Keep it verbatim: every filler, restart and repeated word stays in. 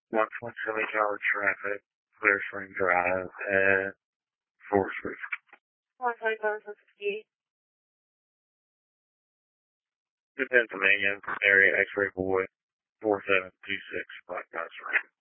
one twenty-seven hour traffic, Clear Spring Drive at Forest Ridge. one twenty-seven sixty-eight. To Pennsylvania, area X-ray boy, four seven two six, Black Dot Spring.